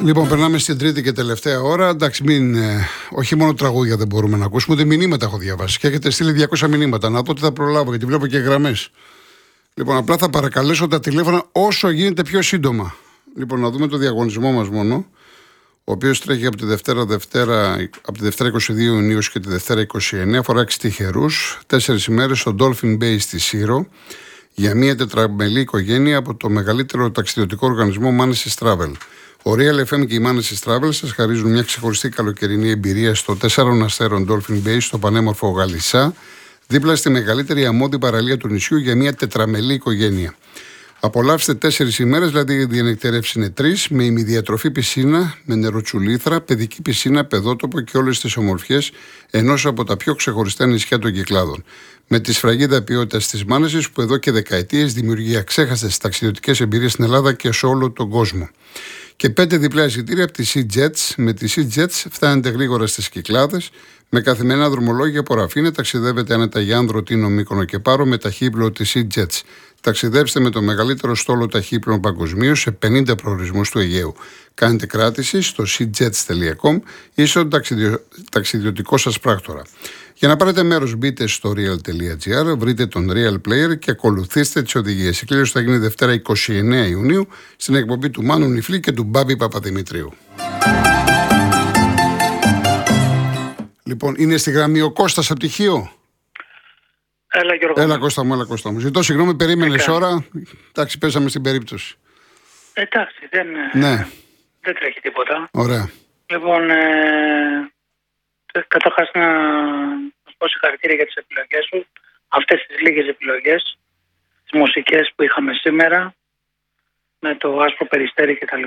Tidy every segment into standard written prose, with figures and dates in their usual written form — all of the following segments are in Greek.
Λοιπόν, περνάμε στην τρίτη και τελευταία ώρα. Εντάξει, όχι μόνο τραγούδια δεν μπορούμε να ακούσουμε, ούτε μηνύματα έχω διαβάσει. Και έχετε στείλει 200 μηνύματα. Να δω τι θα προλάβω, γιατί βλέπω και γραμμές. Λοιπόν, απλά θα παρακαλέσω τα τηλέφωνα όσο γίνεται πιο σύντομα. Λοιπόν, να δούμε το διαγωνισμό μας μόνο, ο οποίος τρέχει από τη Δευτέρα 22 Ιουνίου και τη Δευτέρα 29. Αφορά 6 τυχερούς, 4 ημέρες στο Dolphin Bay στη Σύρο, για μια τετραμελή οικογένεια από το μεγαλύτερο ταξιδιωτικό οργανισμό Manesis Travel. Ο Real FM και η Manesis Travel σας χαρίζουν μια ξεχωριστή καλοκαιρινή εμπειρία στο 4 αστέρων Dolphin Bay στο πανέμορφο Γαλισσά, δίπλα στη μεγαλύτερη αμμώδη παραλία του νησιού για μια τετραμελή οικογένεια. Απολαύστε 4 ημέρες, δηλαδή η διανυκτερεύση είναι 3, με ημιδιατροφή πισίνα, με νεροτσουλήθρα, παιδική πισίνα, παιδότοπο και όλες τις ομορφιές ενός από τα πιο ξεχωριστά νησιά των Κυκλάδων. Με τη σφραγίδα ποιότητας της Manesis που εδώ και δεκαετίες δημιουργεί αξέχαστες ταξιδιωτικές εμπειρίες στην Ελλάδα και σε όλο τον κόσμο. Και 5 διπλά εισιτήρια από τη Sea Jets. Με τη Sea Jets φτάνετε γρήγορα στις Κυκλάδες. Με καθημερινά δρομολόγια από Ραφίνε ταξιδεύετε άνετα για Άνδρο, Τίνο, Μύκονο και Πάρο με ταχύπλο τη Sea Jets. Ταξιδέψτε με το μεγαλύτερο στόλο ταχύπλων παγκοσμίως σε 50 προορισμούς του Αιγαίου. Κάντε κράτηση στο seajets.com ή στον ταξιδιωτικό σας πράκτορα. Για να πάρετε μέρος, μπείτε στο real.gr, βρείτε τον Real Player και ακολουθήστε τις οδηγίες. Η κλήρωση θα γίνει Δευτέρα 29 Ιουνίου στην εκπομπή του Μάνου Νιφλή και του Μπάμπη Παπαδημητρίου. Λοιπόν, είναι στη γραμμή ο Κώστας από Τυχείο. Έλα, Γιώργο. Έλα, Κώστα μου. Ζητώ συγγνώμη, περίμενες ώρα. Εντάξει, πέσαμε στην περίπτωση. Εντάξει, δεν τρέχει τίποτα. Ωραία. Λοιπόν, καταρχάς να σου πω συγχαρητήρια για τις επιλογές σου. Αυτές τις λίγες επιλογές, τις μουσικές που είχαμε σήμερα, με το άσπρο περιστέρι κτλ.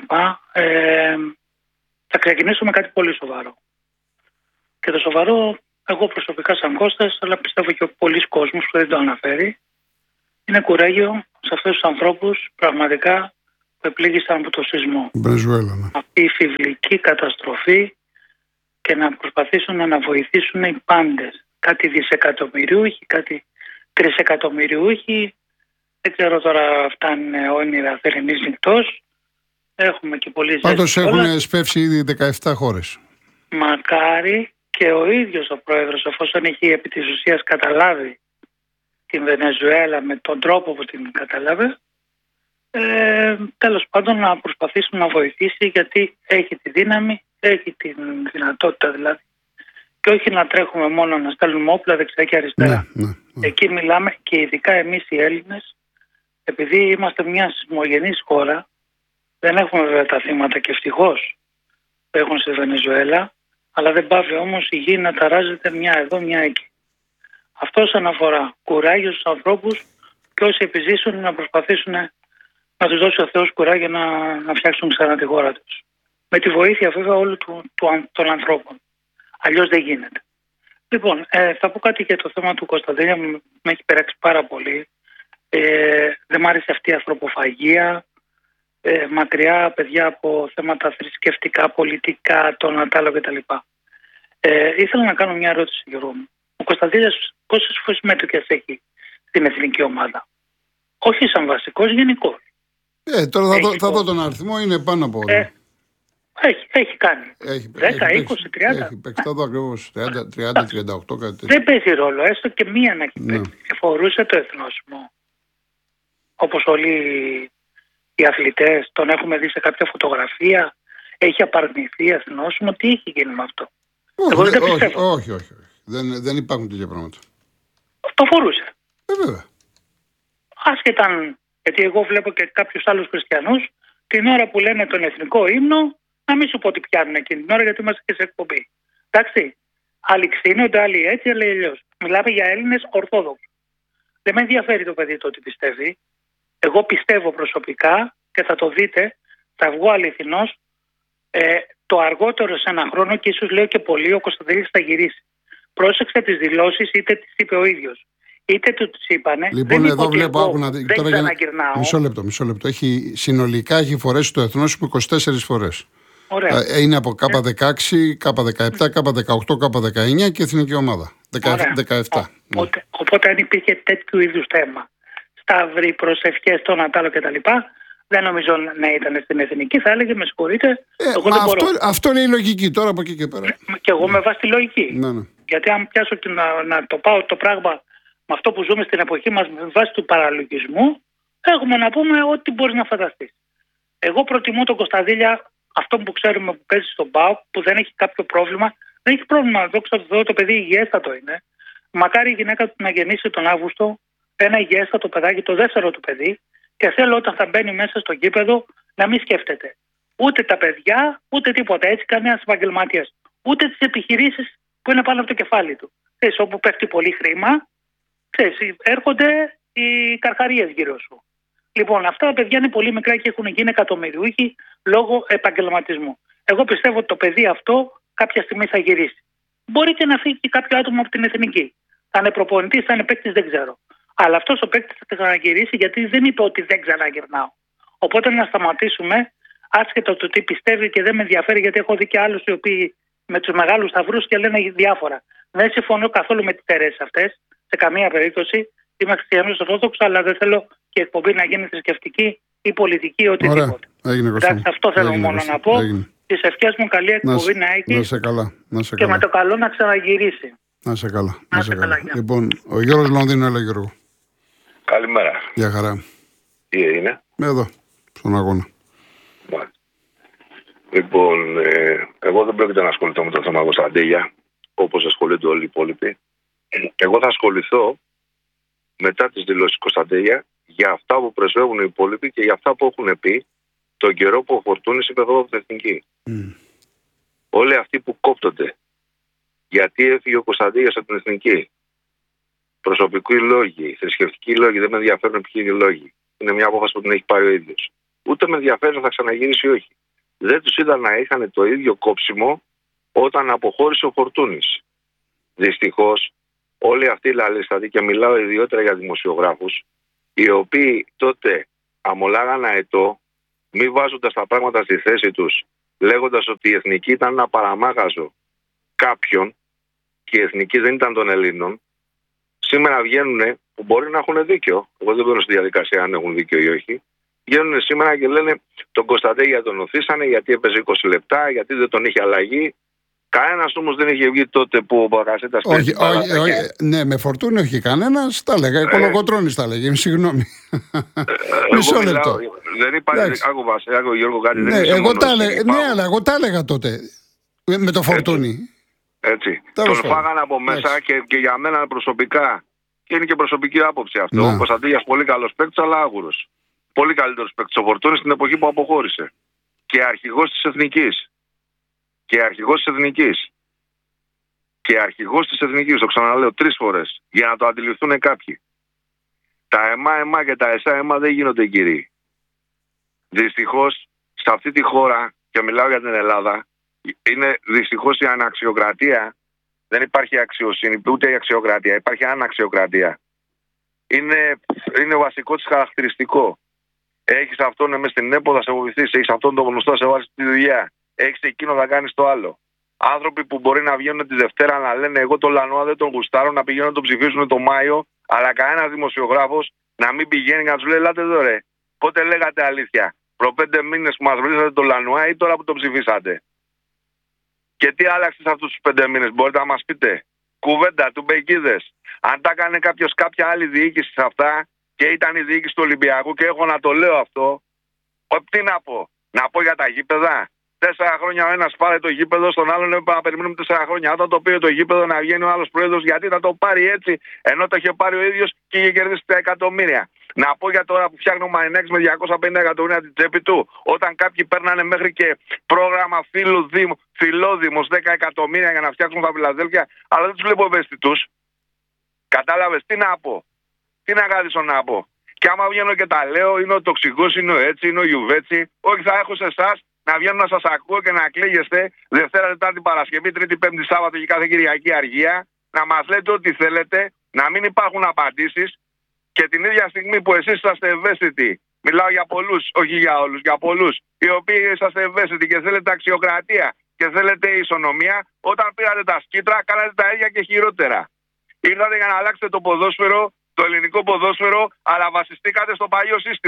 Θα ξεκινήσω με κάτι πολύ σοβαρό. Και το σοβαρό, εγώ προσωπικά σαν Κώστας, αλλά πιστεύω και ο πολλής κόσμος που δεν το αναφέρει, είναι κουράγιο σε αυτούς τους ανθρώπους πραγματικά που επλήγησαν από το σεισμό. Βενεζουέλα, ναι. Αυτή η φιβλική καταστροφή και να προσπαθήσουν να βοηθήσουν οι πάντες. Κάτι δισεκατομμυριούχοι, κάτι τρισεκατομμυριούχοι. Δεν ξέρω τώρα φτάνει όνειρα θερινής νυχτός. Έχουμε και πολλοί ζέστης. Πάντως έχουν σπεύσει ήδη 17 χώρες. Μακάρι και ο ίδιος ο πρόεδρος, εφόσον έχει επί της ουσίας καταλάβει την Βενεζουέλα με τον τρόπο που την κατάλαβε, τέλος πάντων να προσπαθήσουν να βοηθήσει, γιατί έχει τη δύναμη, έχει τη δυνατότητα δηλαδή, και όχι να τρέχουμε μόνο να στέλνουμε όπλα δεξιά και αριστερά. Ναι. Εκεί μιλάμε, και ειδικά εμείς οι Έλληνες, επειδή είμαστε μια σεισμογενής χώρα, δεν έχουμε βέβαια τα θύματα και ευτυχώς που έχουν στη Βενεζουέλα, αλλά δεν πάβει όμως η γη να ταράζεται μια εδώ μια εκεί. Αυτό σαν αφορά κουράγιο στους ανθρώπους, και όσοι επιζήσουν να προσπαθήσουν να τους δώσει ο Θεός κουράγιο να φτιάξουν ξανά τη χώρα τους. Με τη βοήθεια βέβαια όλων των ανθρώπων. Αλλιώς δεν γίνεται. Λοιπόν, θα πω κάτι για το θέμα του Κωνσταντίνου, με έχει περάξει πάρα πολύ. Δεν μ' άρεσε αυτή η ανθρωποφαγία. Μακριά, παιδιά, από θέματα θρησκευτικά, πολιτικά, το Νατάλο κτλ. Ήθελα να κάνω μια ερώτηση, Γιώργο μου. Ο Κωνσταντίνος πόσες συμμετοχές έχει στην εθνική ομάδα? Όχι σαν βασικός, γενικός. Τώρα θα δω τον αριθμό, είναι πάνω από όλα. Έχει κάνει. 10, 20, 30. Έχει παίξει, θα δω ακριβώς. 30, 38, κάτι τέτοιο. Δεν παίζει ρόλο, έστω και μία να έχει παίξει. Φορούσε το εθνόσημο. Όπως όλοι οι αθλητές, τον έχουμε δει σε κάποια φωτογραφία, έχει απαρνηθεί εθνόσημο, τι έχει γίνει με αυτό? Εγώ δεν πιστεύω. Όχι. Δεν υπάρχουν τέτοια πράγματα. Το φορούσε. Βέβαια. Άσχετα, γιατί εγώ βλέπω και κάποιους άλλους χριστιανούς, την ώρα που λένε τον εθνικό ύμνο, να μην σου πω τι πιάνουν εκείνη την ώρα, γιατί είμαστε και σε εκπομπή. Εντάξει. Άλλοι ξύνονται, άλλοι έτσι, άλλοι αλλιώς. Μιλάμε για Έλληνες Ορθόδοξους. Δεν με ενδιαφέρει το παιδί το ότι πιστεύει. Εγώ πιστεύω προσωπικά, και θα το δείτε, θα βγω αληθινός, το αργότερο σε ένα χρόνο, και ίσως λέω και πολύ, ο Κωνσταντίνης θα γυρίσει. Πρόσεξε τις δηλώσεις, είτε τις είπε ο ίδιος, είτε του τις είπανε. Λοιπόν, δεν εδώ βλέπω, δεν ξαναγυρνάω. Μισό λεπτό. Συνολικά έχει φορέσει το εθνόσημο 24 φορές. Ωραία. Είναι από K16, K17, K18, K19 και εθνική ομάδα. 17. Οπότε αν υπήρχε τέτοιου είδους θέμα, σταύροι, προσευχές, το Νατάλο κτλ., δεν νομίζω να ήταν στην εθνική. Θα έλεγε με συγχωρείτε, εγώ δεν μπορώ. Αυτό είναι η λογική τώρα από εκεί και πέρα. Και εγώ με βάση τη λογική. Ναι, ναι. Γιατί αν πιάσω και να το πάω το πράγμα με αυτό που ζούμε στην εποχή μας με βάση του παραλογισμού, έχουμε να πούμε ό,τι μπορείς να φανταστείς. Εγώ προτιμώ τον Κωνσταντέλια, αυτό που ξέρουμε που παίζει στον ΠΑΟΚ, που δεν έχει κάποιο πρόβλημα. Δεν έχει πρόβλημα, δόξα τω Θεώ, το παιδί υγιέστατο είναι. Μακάρι η γυναίκα του να γεννήσει τον Αύγουστο ένα υγιέστατο παιδάκι, το δεύτερο του παιδί, και θέλω όταν θα μπαίνει μέσα στο γήπεδο να μην σκέφτεται ούτε τα παιδιά, ούτε τίποτα. Έτσι, κανένα επαγγελματίας. Ούτε τις επιχειρήσεις που είναι πάνω από το κεφάλι του. Ξέρεις, όπου πέφτει πολύ χρήμα, ξέρεις, έρχονται οι καρχαρίες γύρω σου. Λοιπόν, αυτά τα παιδιά είναι πολύ μικρά και έχουν γίνει εκατομμυριούχοι λόγω επαγγελματισμού. Εγώ πιστεύω ότι το παιδί αυτό κάποια στιγμή θα γυρίσει. Μπορεί και να φύγει κάποιο άτομο από την εθνική. Θα είναι προπονητής, θα είναι παίκτης, δεν ξέρω. Αλλά αυτός ο παίκτης θα ξαναγυρίσει, γιατί δεν είπε ότι δεν ξαναγυρνάω. Οπότε να σταματήσουμε, άσχετα το τι πιστεύει, και δεν με ενδιαφέρει, γιατί έχω δει και άλλους οι οποίοι με τους μεγάλους σταυρούς και λένε διάφορα. Δεν συμφωνώ καθόλου με τις αιρέσεις αυτές, σε καμία περίπτωση. Είμαι χριστιανός ορθόδοξος, αλλά δεν θέλω και εκπομπή να γίνει θρησκευτική ή πολιτική ή οτιδήποτε. Εντάξει, αυτό θέλω μόνο να πω. Τις ευχές μου, καλή εκπομπή να έχει. Να σε καλά. Και με το καλό να ξαναγυρίσει. Να σε καλά. Λοιπόν, ο Γιώργος Λονδίνου, έλα Γιώργο. Καλημέρα. Γεια χαρά. Τι είναι? Εδώ, στον αγώνα. Λοιπόν, εγώ δεν πρόκειται να ασχοληθώ με το θέμα Κωνσταντέλια, όπως ασχολούνται όλοι οι υπόλοιποι. Εγώ θα ασχοληθώ μετά τις δηλώσεις Κωνσταντέλια για αυτά που πρεσβεύουν οι υπόλοιποι και για αυτά που έχουν πει τον καιρό που ο Φορτούνης είπε εδώ από την εθνική. Όλοι αυτοί που κόπτονται γιατί έφυγε ο Κωνσταντέλιας από την εθνική, προσωπικοί λόγοι, θρησκευτικοί λόγοι, δεν με ενδιαφέρουν ποιοι είναι οι λόγοι. Είναι μια απόφαση που την έχει πάρει ο ίδιος. Ούτε με ενδιαφέρει αν θα ξαναγυρίσει ή όχι. Δεν τους είδα να είχαν το ίδιο κόψιμο όταν αποχώρησε ο Φορτούνης. Δυστυχώς, όλοι αυτοί οι λαλίστατοι, και μιλάω ιδιότερα για δημοσιογράφους, οι οποίοι τότε αμολάγαν αετό, μη βάζοντας τα πράγματα στη θέση τους, λέγοντας ότι η εθνική ήταν ένα παραμάγαζο κάποιον και η εθνική δεν ήταν των Ελλήνων, σήμερα βγαίνουν, που μπορεί να έχουν δίκιο, εγώ δεν μπορώ στη διαδικασία αν έχουν δίκιο ή όχι, βγαίνουν σήμερα και λένε τον Κωνσταντέλια τον οθήσανε γιατί έπαιζε 20 λεπτά, γιατί δεν τον είχε αλλαγή. Κανένας όμως δεν είχε βγει τότε που ο Μπακασέτας... Όχι, ναι, με Φορτούνη όχι κανένας, τα έλεγα, Κολοκοτρώνης τα έλεγε, συγγνώμη. Μισό λεπτό. Δεν υπάρχει, άκου Γιώργο κάτι, ναι, αλλά εγώ τα έλεγα τότε, με το Φορτούνη. Έτσι, τον φάγανε από μέσα και για μένα προσωπικά, και είναι και προσωπική άποψη αυτό, ο Κωνσταντέλιας πολύ καλός παίκτης, αλλά άγουρος. Πολύ καλύτερος παίκτης ο Φορτούνης στην εποχή που αποχώρησε. Και αρχηγός της Εθνικής. Και αρχηγός της Εθνικής, το ξαναλέω 3 φορές, για να το αντιληφθούν κάποιοι. Τα ΕΜΑ και τα ΕΣΑ δεν γίνονται κύριοι. Δυστυχώς, σε αυτή τη χώρα, και μιλάω για την Ελλάδα, είναι δυστυχώς η αναξιοκρατία. Δεν υπάρχει αξιοσύνη, ούτε η αξιοκρατία, υπάρχει αναξιοκρατία. Είναι βασικό της χαρακτηριστικό. Έχεις αυτόν μέσα στην ΕΠΟ, θα σε βοηθήσει. Έχεις αυτόν τον γνωστό, θα σε βάλει στη δουλειά. Έχεις εκείνο, θα κάνεις το άλλο. Άνθρωποι που μπορεί να βγαίνουν τη Δευτέρα να λένε εγώ τον Λανουά δεν τον γουστάρω, να πηγαίνουν να τον ψηφίσουν το Μάιο, αλλά κανένας δημοσιογράφος να μην πηγαίνει και να τους λέει ελάτε εδώ ρε. Πότε λέγατε αλήθεια? Προ 5 μήνες που μας βρήσατε τον Λανουά ή τώρα που τον ψηφίσατε? Και τι άλλαξε σε αυτούς τους 5 μήνες, μπορείτε να μας πείτε? Κουβέντα, του μπεκίδες. Αν τα έκανε κάποια άλλη διοίκηση σε αυτά και ήταν η διοίκηση του Ολυμπιακού, και έχω να το λέω αυτό, τι να πω? Να πω για τα γήπεδα? 4 χρόνια ο ένας πάρε το γήπεδο, στον άλλον έπρεπε να περιμένουμε 4 χρόνια. Όταν το πήρε το γήπεδο να βγαίνει ο άλλος πρόεδρος, γιατί θα το πάρει έτσι, ενώ το είχε πάρει ο ίδιος και είχε κερδίσει τα εκατομμύρια. Να πω για τώρα που φτιάχνει ο Μαρινάκης με 250 εκατομμύρια την τσέπη του, όταν κάποιοι παίρνανε μέχρι και πρόγραμμα φιλόδημος 10 εκατομμύρια για να φτιάξουν τα Φιλαδέλφια, αλλά δεν τους βλέπω ευαίσθητους. Κατάλαβες τι να πω? Τι να κάθισω να πω? Και άμα βγαίνω και τα λέω, είναι ο τοξικός, είναι ο έτσι, είναι ο Γιουβέτσι. Όχι, θα έχω σε εσάς να βγαίνω να σας ακούω και να κλαίγεστε Δευτέρα, Τετάρτη, Παρασκευή, Τρίτη, Πέμπτη, Σάββατο και κάθε Κυριακή αργία, να μας λέτε ό,τι θέλετε, να μην υπάρχουν απαντήσεις, και την ίδια στιγμή που εσείς είσαστε ευαίσθητοι, μιλάω για πολλούς, όχι για όλους, για πολλούς, οι οποίοι είσαστε ευαίσθητοι και θέλετε αξιοκρατία και θέλετε ισονομία, όταν πήρατε τα σκήτρα, κάνατε τα ίδια και χειρότερα. Ήρθατε για να αλλάξετε το ποδόσφαιρο, το ελληνικό ποδόσφαιρο, αλλά βασιστήκατε στο παλιό σύστημα.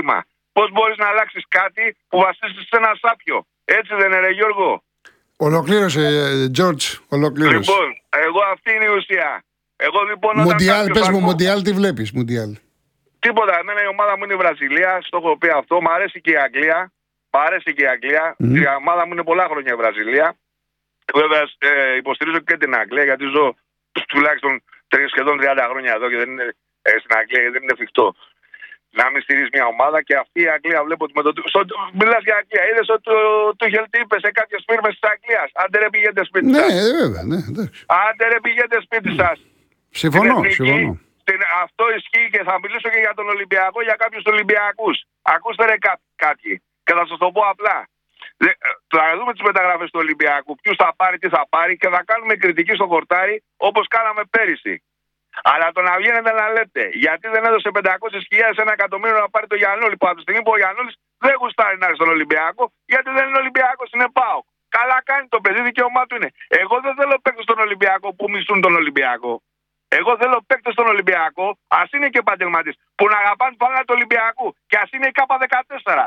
Πώς μπορείς να αλλάξεις κάτι που βασίζεται σε ένα σάπιο? Έτσι δεν είναι, ρε Γιώργο? Ολοκλήρωσε, George, ολοκλήρωσε. Λοιπόν, εγώ αυτή είναι η ουσία. Εγώ λοιπόν. Μουντιάλ, πες μου, Μουντιάλ τι βλέπεις, Μουντιάλ? Τίποτα. Εμένα η ομάδα μου είναι η Βραζιλία. Στο έχω πει αυτό. Μ' αρέσει και η Αγγλία. Η ομάδα μου είναι πολλά χρόνια η Βραζιλία. Βέβαια, υποστηρίζω και την Αγγλία γιατί ζω τουλάχιστον σχεδόν 30 χρόνια εδώ και δεν είναι στην Αγγλία, γιατί δεν είναι εφικτό να μην στηρίζει μια ομάδα. Και αυτή η Αγγλία βλέπω ότι με το. Μιλάς για Αγγλία. Είδες ότι το Τούχελ τι είπε σε κάποιες φίρμες της Αγγλίας? Άντε ρε πηγαίνετε σπίτι σας. Ναι, βέβαια, ναι, εντάξει. Άντε ρε πηγαίνετε σπίτι σας. Συμφωνώ. Αυτό ισχύει και θα μιλήσω και για τον Ολυμπιακό, για κάποιους Ολυμπιακούς. Ακούστε ρε κάποιοι. Και θα σας το πω απλά. Θα δούμε τις μεταγραφές του Ολυμπιακού. Ποιους θα πάρει, τι θα πάρει και θα κάνουμε κριτική στο χορτάρι όπως κάναμε πέρυσι. Αλλά το να βγαίνετε να λέτε γιατί δεν έδωσε 500.000 1 εκατομμύριο να πάρει το Γιαννούλη, που από τη στιγμή που ο Γιαννούλης δεν γουστάρει να έρθει στον Ολυμπιακό, γιατί δεν είναι Ολυμπιακός, είναι ΠΑΟΚ. Καλά κάνει το παιδί, δικαίωμά του είναι. Εγώ δεν θέλω παίκτες στον Ολυμπιακό που μισούν τον Ολυμπιακό. Εγώ θέλω παίκτες στον Ολυμπιακό, ας είναι και επαγγελματίες, που να αγαπάνε τη φανέλα του Ολυμπιακού και ας είναι η K14.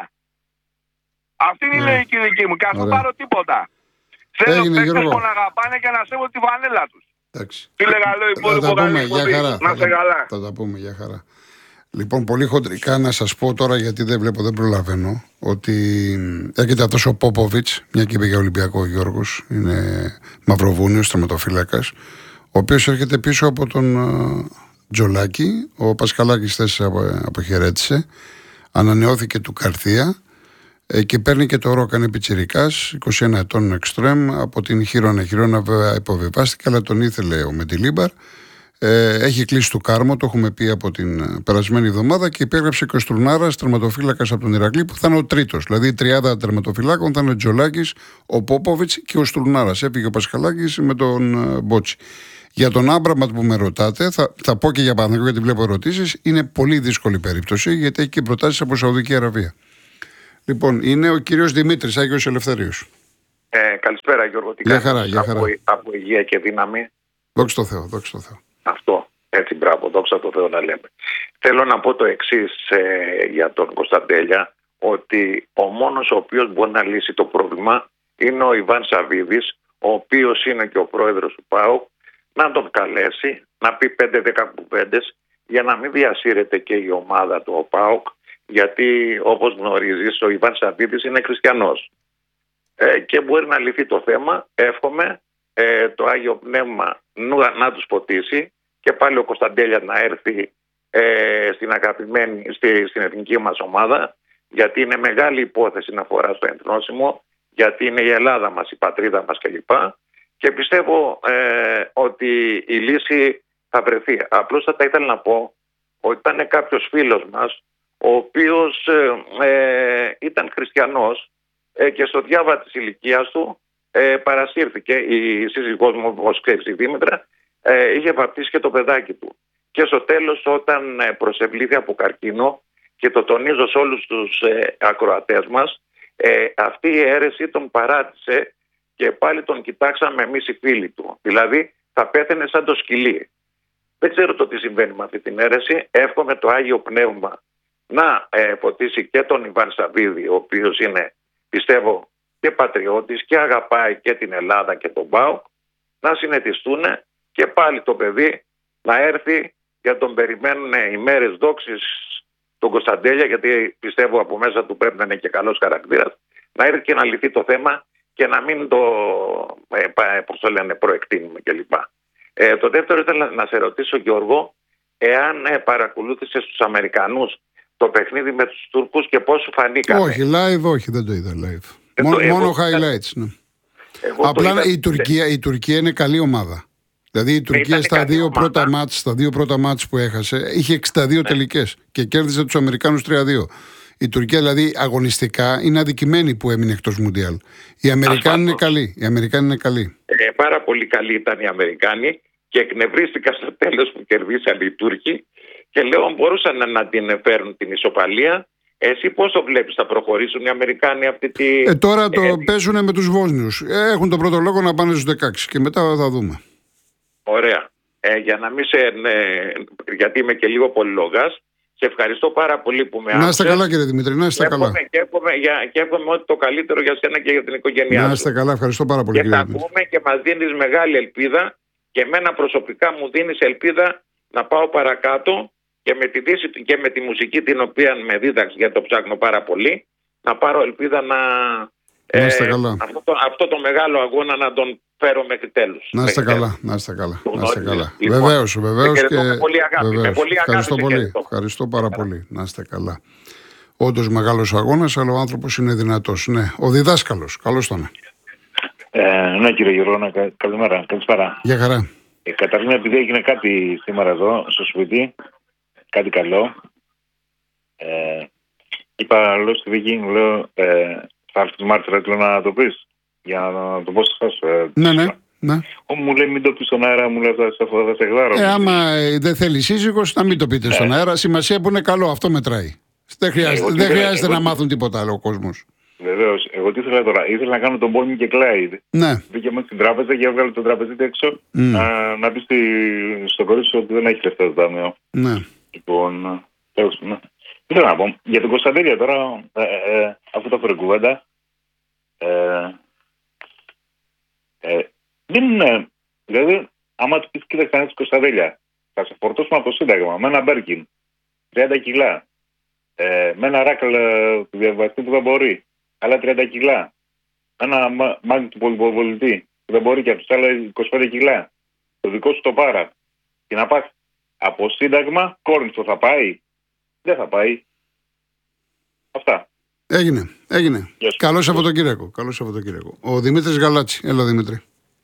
Αυτή είναι η λογική δική μου και ας μην πάρω τίποτα. Θέλω παίκτες που να αγαπάνε και να σέβονται τη φανέλα τους. Τι λέγα, λέω υπόλοιπο καλή εκπομπή. Να σε καλά. Θα τα πούμε, για χαρά. Λοιπόν, πολύ χοντρικά να σας πω τώρα, γιατί δεν βλέπω, δεν προλαβαίνω, ότι έρχεται αυτός ο Πόποβιτς, μια και είπε για Ολυμπιακό ο Γιώργος, είναι Μαυροβούνιος, τερματοφύλακας, ο οποίος έρχεται πίσω από τον Τζολάκη. Ο Πασχαλάκης θες αποχαιρέτησε, ανανεώθηκε του Καρθία και παίρνει και το Ρόκαν πιτσιρικάς, 21 ετών εξτρέμ, από την Χιρόνα. Χιρόνα βέβαια υποβιβάστηκε, αλλά τον ήθελε ο Μεντιλίμπαρ. Έχει κλείσει το Κάρμο, το έχουμε πει από την περασμένη εβδομάδα, και υπέγραψε και ο Στουρνάρας, τερματοφύλακας από τον Ηρακλή, που θα είναι ο τρίτος. Δηλαδή η τριάδα τερματοφυλάκων θα είναι ο Τζολάκης, ο Πόποβιτς και ο Στουρνάρας. Έφυγε ο Πασχαλάκης με τον Μπότσι. Για τον Άμπραμπατ που με ρωτάτε, θα πω και για Παναθηναϊκό, γιατί βλέπω ερωτήσεις. Είναι πολύ δύσκολη περίπτωση, γιατί έχει και προτάσεις από Σαουδική Αραβία. Λοιπόν, είναι ο κύριος Δημήτρης, Άγιος Ελευθερίου. Καλησπέρα Γιώργο, τι κάνεις? Από υγεία και δύναμη. Δόξα τω Θεώ, δόξα τω Θεώ. Αυτό, έτσι, μπράβο, δόξα τω Θεώ να λέμε. Θέλω να πω το εξής για τον Κωνσταντέλια, ότι ο μόνος ο οποίος μπορεί να λύσει το πρόβλημα είναι ο Ιβάν Σαββίδης, ο οποίος είναι και ο πρόεδρος του ΠΑΟΚ, να τον καλέσει, να πει 5-10 κουβέντες για να μην διασύρεται και η ομάδα του ΠΑΟΚ, γιατί όπως γνωρίζεις ο Ιβάν Σαββίδης είναι χριστιανός και μπορεί να λυθεί το θέμα. Εύχομαι το Άγιο Πνεύμα να τους ποτίσει και πάλι ο Κωνσταντέλια να έρθει στην εθνική μας ομάδα, γιατί είναι μεγάλη υπόθεση να φορά στο ενθνόσημο, γιατί είναι η Ελλάδα μας, η πατρίδα μας κλπ. Και πιστεύω ότι η λύση θα βρεθεί. Απλώς θα ήθελα να πω ότι ήταν κάποιος φίλος μας ο οποίος ήταν χριστιανός και στο διάβα της ηλικίας του παρασύρθηκε. Η σύζυγός μου, όπως ξέρεις, η Δήμητρα, είχε βαπτίσει και το παιδάκι του. Και στο τέλος, όταν προσευλήθη από καρκίνο, και το τονίζω σε όλους τους ακροατές μας, αυτή η αίρεση τον παράτησε και πάλι τον κοιτάξαμε εμείς οι φίλοι του. Δηλαδή θα πέθαινε σαν το σκυλί. Δεν ξέρω το τι συμβαίνει με αυτή την αίρεση. Εύχομαι το Άγιο Πνεύμα να φωτίσει και τον Ιβάν Σαββίδη, ο οποίος είναι, πιστεύω, και πατριώτης και αγαπάει και την Ελλάδα και τον ΠΑΟΚ, να συνετιστούν και πάλι το παιδί να έρθει, για τον περιμένουν ημέρες δόξης τον Κωνσταντέλια, γιατί πιστεύω από μέσα του πρέπει να είναι και καλός χαρακτήρας, να έρθει και να λυθεί το θέμα και να μην το, προεκτείνουμε κλπ. Το δεύτερο ήθελα να σε ρωτήσω, Γιώργο, εάν παρακολούθησες τους Αμερικανούς το παιχνίδι με τους Τούρκους και πώς σου φανήκανε? Όχι, live όχι, δεν το είδα live. Μόνο highlights, ναι. Απλά η Τουρκία είναι καλή ομάδα. Δηλαδή η Τουρκία στα δύο πρώτα μάτς που έχασε είχε 62 τελικές και κέρδισε τους Αμερικάνους 3-2. Η Τουρκία δηλαδή αγωνιστικά είναι αδικημένη που έμεινε εκτός Μουντιάλ. Οι Αμερικάνοι είναι καλοί. Πάρα πολύ καλοί ήταν οι Αμερικάνοι και εκνευρίστηκα στο τέλος που κερδίσαν οι Τούρκοι και λέω μπορούσαν να την φέρουν την ισοπαλία. Εσύ πώς το βλέπεις, θα προχωρήσουν οι Αμερικάνοι αυτή τη... Τώρα το παίζουν με τους Βόσνιους. Έχουν τον πρώτο λόγο να πάνε στους 16 και μετά θα δούμε. Ωραία. Για να μην γιατί είμαι και λίγο πολυλογάς, Σε ευχαριστώ πάρα πολύ που με άκουσες. Να είστε καλά, κύριε Δημήτρη, να είστε καλά. Και εύχομαι ότι το καλύτερο για σένα και για την οικογένειά σου. Να είστε καλά, ευχαριστώ πάρα πολύ. Και τα ακούμε και μας δίνεις μεγάλη ελπίδα και εμένα προσωπικά μου δίνεις ελπίδα να πάω παρακάτω και με τη Δύση και με τη μουσική την οποία με δίδαξε, γιατί το ψάχνω πάρα πολύ, να πάρω ελπίδα να αυτό το μεγάλο αγώνα να τον φέρω μέχρι τέλους. Να είστε καλά, να είστε καλά. Βεβαίως. Και με πολύ αγάπη. Ευχαριστώ πολύ. Ευχαριστώ πάρα πολύ. Να είστε καλά. Όντως μεγάλος αγώνας, αλλά ο άνθρωπος είναι δυνατός. Ναι, ο διδάσκαλος. Καλώς τον. Ναι, κύριε Γιώργο, καλημέρα. Καλησπέρα. Γεια χαρά. Καταρχήν, επειδή έγινε κάτι σήμερα εδώ στο σπίτι, κάτι καλό, είπα, λέω στη δική μου, λέω, θα έρθει Μάρτυρα, λέω να το πεις, για να το πω σε εσάς. Ναι. Μου λέει, μην το πεις στον αέρα, μου λέει, θα σε γδάρω. Άμα δεν θέλει σύζυγος, να μην το πείτε στον αέρα. Σημασία που είναι καλό, αυτό μετράει. Δεν χρειάζεται να μάθουν τίποτα άλλο ο κόσμος. Βεβαίως. Εγώ τι ήθελα τώρα, ήθελα να κάνω τον Bonnie και Clyde. Ναι. Μπήκε μέσα στην τράπεζα και έβγαλε τον τραπεζίτη έξω να πει στο κορίτσι ότι δεν έχει λεφτά το ταμείο. Ναι. Λοιπόν, τέλος. Ναι. Τι θέλω να πω. Για τον Κωνσταντέλια τώρα, αφού το έφερε κουβέντα, δεν είναι. Δηλαδή, άμα του πει κοίταξε να έχει Κωνσταντέλια, θα σε φορτώσουμε από το Σύνταγμα με ένα Μπέρκιν 30 κιλά, με ένα ράκλ του διαβαστή που δεν μπορεί, άλλα 30 κιλά, ένα μάγκη του πολυπολιτή που δεν μπορεί και από τους άλλα 25 κιλά, το δικό σου το πάρα, και να πας από Σύνταγμα, Κόρινθο θα πάει, δεν θα πάει. Αυτά. Έγινε. Καλό Σαββατοκύριακο. Ο Δημήτρης Γαλάτση. Έλα, Δημήτρη.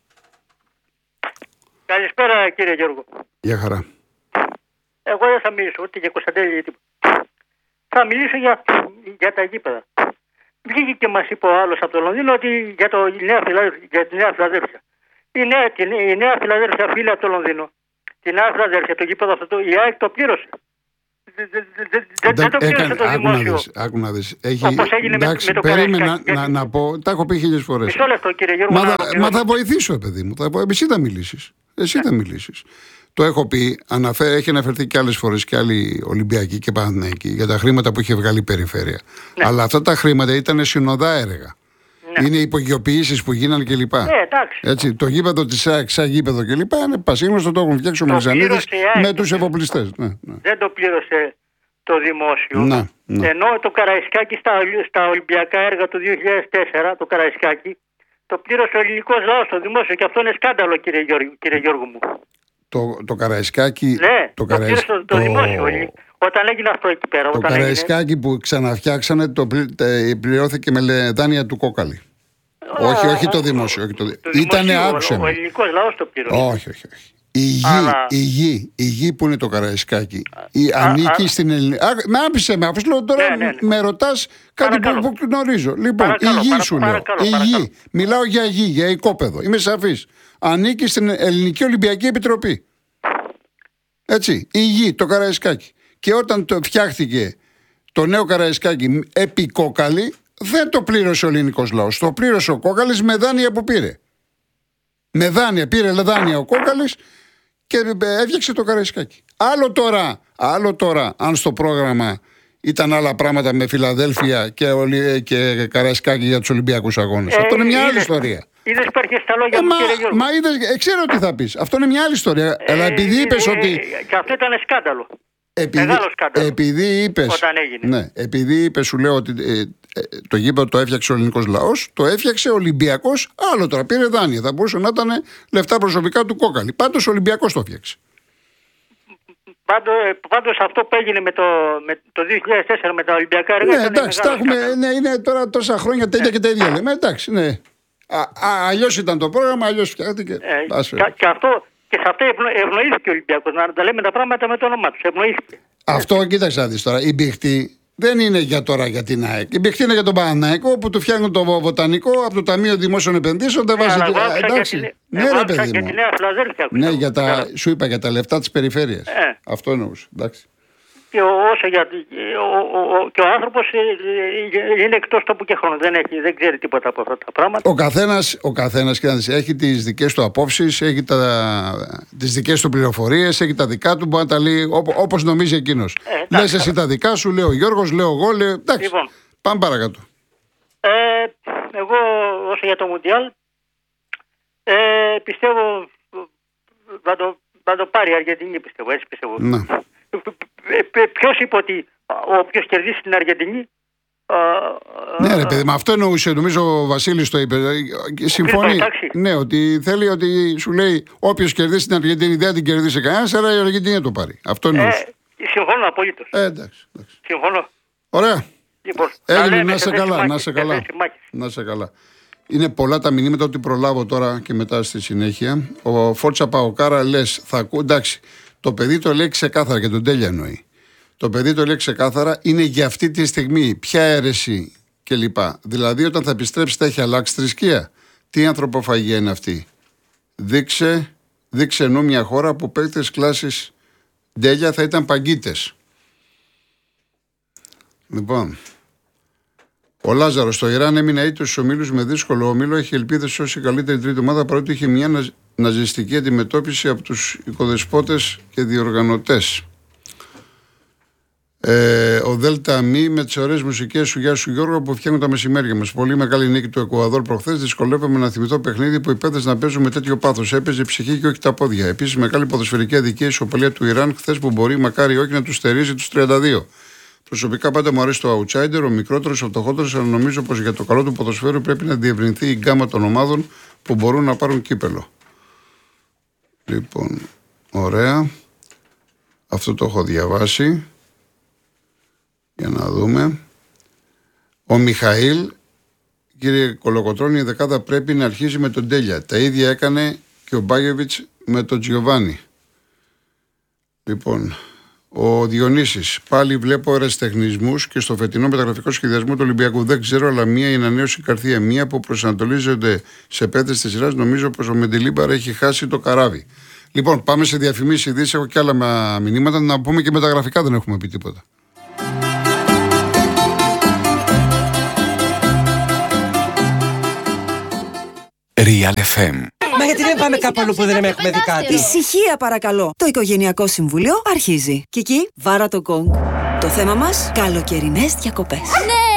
Καλησπέρα, κύριε Γιώργο. Γεια χαρά. Εγώ δεν θα μιλήσω ούτε για Κωνσταντέλια. Θα μιλήσω για τα γήπεδα. Βγήκε και μας είπε ο άλλος από το Λονδίνο ότι για τη Νέα Φιλαδέλφια. Η Νέα Φιλαδέλφια φίλη από το Λονδίνο. Τη Νέα Φιλαδέλφια, το γήπεδο αυτό, η ΑΕΚ το πλήρωσε. Δεν το πλήρωσε το δημόσιο. Άκου να δεις. Όπως έγινε με το περίμενα να πω, τα έχω πει 1000 φορές. Μισό λεπτό, κύριε Γιώργο. Μα θα βοηθήσω, παιδί μου. Εσύ θα μιλήσεις. Το έχω πει, έχει αναφερθεί και άλλες φορές και άλλοι Ολυμπιακοί και Παναθηναϊκοί για τα χρήματα που είχε βγάλει η περιφέρεια. Ναι. Αλλά αυτά τα χρήματα ήταν συνοδά έργα. Ναι. Είναι υπογειοποιήσεις που γίνανε κλπ. Έτσι, το γήπεδο της ΑΕΚ, σαν γήπεδο κλπ. Είναι πασίγνωστο, το έχουν φτιάξει ο Μελισανίδης με τους εφοπλιστές. Ναι. Δεν το πλήρωσε το δημόσιο. Ναι. Ενώ το Καραϊσκάκι στα Ολυμπιακά έργα του 2004, το Καραϊσκάκι, το πλήρωσε ο ελληνικός λαός στο δημόσιο και αυτό είναι σκάνδαλο, κύριε Γιώργο μου. Το Καραϊσκάκι. Ναι, το δημόσιο. Όταν έγινε αυτό εκεί πέρα. Το Καραϊσκάκι που ξαναφτιάξανε πληρώθηκε με δάνεια του Κόκαλη. Όχι το δημόσιο. Ήτανε άκουσε. Ο ελληνικός λαός το πλήρωσε. Όχι. Η γη που είναι το Καραϊσκάκι ανήκει στην ελληνική. Με άφησε με, αφού λέω τώρα με ρωτάς κάτι που γνωρίζω. Λοιπόν, η γη σου λέω. Η γη. Μιλάω για γη, για οικόπεδο. Είμαι σαφής. Ανήκει στην Ελληνική Ολυμπιακή Επιτροπή. Έτσι. Η γη, το Καραϊσκάκι. Και όταν το φτιάχτηκε το νέο Καραϊσκάκι επί Κόκαλη, δεν το πλήρωσε ο ελληνικός λαός. Το πλήρωσε ο Κόκαλης με δάνεια που πήρε. Με δάνεια, πήρε δάνεια ο Κόκαλης και έφτιαξε το Καραϊσκάκι. Άλλο τώρα, αν στο πρόγραμμα ήταν άλλα πράγματα με Φιλαδέλφια και Καραϊσκάκι για τους Ολυμπιακούς Αγώνες. Αυτό είναι μια άλλη ιστορία. Είδες υπάρχει στα λόγια μου, κύριε Γιώργο. Μα είδες, ξέρω τι θα πεις. Αυτό είναι μια άλλη ιστορία. Αλλά επειδή είπες ότι. Και αυτό ήταν σκάνδαλο. Μεγάλο σκάνδαλο. Επειδή είπες. Όταν έγινε. Ναι, επειδή είπες, σου λέω ότι το γήπεδο το έφτιαξε ο ελληνικός λαός, το έφτιαξε ο Ολυμπιακός. Άλλο τώρα, πήρε δάνεια. Θα μπορούσε να ήταν λεφτά προσωπικά του Κόκαλη. Πάντως ο Ολυμπιακός το έφτιαξε. Πάντως αυτό που έγινε με το 2004 με τα Ολυμπιακά έργα. Ναι, εντάξει, είναι τώρα τόσα χρόνια τα ίδια και τα ίδια λέμε. Εντάξει, ναι. Αλλιώς ήταν το πρόγραμμα, αλλιώς φτιάχτηκε. Και σε αυτό ευνοήθηκε ο Ολυμπιακός. Να τα λέμε τα πράγματα με το όνομά του. Ευνοήθηκε. Αυτό κοίταξε να δεις τώρα. Η μπιχτή δεν είναι για τώρα για την ΑΕΚ. Η μπιχτή είναι για τον Παναθηναϊκό που του φτιάχνουν το βοτανικό από το Ταμείο Δημόσιων Επενδύσεων. Δεν βάζει. Εντάξει. Ναι, ρε παιδί μου. Ναι, σου είπα για τα λεφτά της περιφέρειας. Αυτό εννοούσα. Εντάξει. Και όσο και ο άνθρωπος είναι εκτός τόπου και χρόνου. Δεν ξέρει τίποτα από αυτά τα πράγματα. Ο καθένας έχει τις δικές του απόψεις, έχει τις δικές του πληροφορίες, έχει τα δικά του, μπορεί να τα λέει όπως νομίζει εκείνος. Λες εσύ τα δικά σου, λέω ο Γιώργος, λέω εγώ, λέω. Εντάξει, λοιπόν, πάμε παρακάτω. Εγώ όσο για το Μουντιάλ πιστεύω θα το πάρει η Αργεντινή, πιστεύω, έτσι πιστεύω. Ναι. Ποιος είπε ότι όποιος κερδίσει την Αργεντινή... Ναι ρε παιδί, με αυτό εννοούσε, νομίζω ο Βασίλης το είπε. Συμφωνεί. Ναι, ότι θέλει, ότι σου λέει όποιος κερδίσει την Αργεντινή δεν την κερδίσει κανένας, αλλά η Αργεντινή θα το πάρει. Αυτό εννοούσε. Συμφωνώ απολύτως. Εντάξει. Συμφωνώ. Ωραία. Λοιπόν, Έγινε, να σε καλά. Είναι πολλά τα μηνύματα, ότι προλάβω τώρα και μετά στη συνέχεια. Ο Φόρτσα Παοκάρα λες, εντάξει, το παιδί το λέει ξεκάθαρα και τον Τέλεια εννοεί. Το παιδί το λέει ξεκάθαρα, είναι για αυτή τη στιγμή, ποια αίρεση κλπ. Δηλαδή, όταν θα επιστρέψει, θα έχει αλλάξει θρησκεία. Τι ανθρωποφαγία είναι αυτή. Δείξε ενώ μια χώρα που παίκτες κλάσης Τέλεια θα ήταν παγκίτες. Λοιπόν. Ο Λάζαρος στο Ιράν έμεινε αίτητος στους ομίλους με δύσκολο όμιλο. Έχει ελπίδες ως η καλύτερη τρίτη ομάδα, παρότι είχε μια ναζιστική αντιμετώπιση από τους οικοδεσπότες και διοργανωτές. Ο Δέλτα Μη με τις ωραίες μουσικές σου, γεια σου Γιώργο, που φτιάχνουν τα μεσημέρια μας. Πολύ μεγάλη νίκη του Εκουαδόρ προχθές. Δυσκολεύομαι να θυμηθώ παιχνίδι που οι παίκτες να παίζουν με τέτοιο πάθος. Έπαιζε ψυχή και όχι τα πόδια. Επίσης, μεγάλη ποδοσφαιρική αδικία ισοπαλία του Ιράν χθες, που μπορεί μακάρι όχι να τους στερίζει τους 32. Προσωπικά πάντα μου αρέσει το outsider, ο μικρότερος, ο φτωχότερος, αλλά νομίζω πως για το καλό του ποδοσφαίρου πρέπει να διευρυνθεί η γκάμα των ομάδων που μπορούν να πάρουν κύπελο. Λοιπόν, ωραία. Αυτό το έχω διαβάσει. Για να δούμε. Ο Μιχαήλ, κύριε Κολοκοτρώνη, η δεκάδα πρέπει να αρχίσει με τον Τέλεια. Τα ίδια έκανε και ο Μπάγεβιτς με τον Τζιοβάνι. Λοιπόν, ο Διονύσης, πάλι βλέπω αεραστεχνισμούς και στο φετινό μεταγραφικό σχεδιασμό του Ολυμπιακού. Δεν ξέρω, αλλά μία η ανανέωση Καρθία, μία που προσανατολίζονται σε παίκτες της σειράς. Νομίζω πως ο Μεντιλίμπαρ έχει χάσει το καράβι. Λοιπόν, πάμε σε διαφημίσεις, ειδήσεις. Έχω και άλλα μηνύματα. Να πούμε και μεταγραφικά, δεν έχουμε πει τίποτα. Real FM. Μα γιατί δεν πάμε κάπου αλλού που δεν έχουμε δει κάτι? Ησυχία παρακαλώ. Το Οικογενειακό Συμβούλιο αρχίζει. Κική, βάρα το γκονγκ. Το θέμα μας, καλοκαιρινές διακοπές. Ναι!